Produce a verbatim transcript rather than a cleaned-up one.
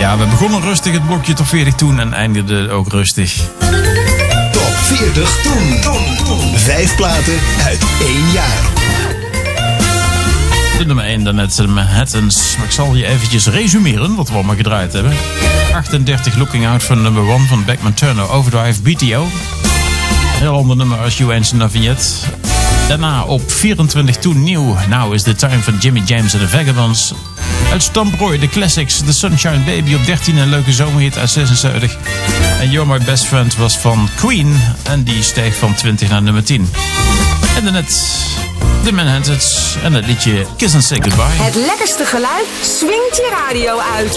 Ja, we begonnen rustig het blokje Top veertig toen en eindigden ook rustig. Top veertig toen. toen, toen. Vijf platen uit één jaar. De nummer één daarnet de Manhattans. Maar ik zal je eventjes resumeren wat we allemaal gedraaid hebben. achtendertig Looking Out van number one van Beckman Turner Overdrive B T O. Heel ander nummer als You Ain't Nothing Yet. Daarna op vierentwintig toen nieuw Now Is The Time van Jimmy James en The Vagabonds. Uit Stamprooi de classics The Sunshine Baby op dertien, een leuke zomerhit uit zesenzeventig. En You're My Best Friend was van Queen en die steeg van twintig naar nummer tien. En daarnet de Manhattans en het liedje Kiss and Say Goodbye. Het lekkerste geluid swingt je radio uit.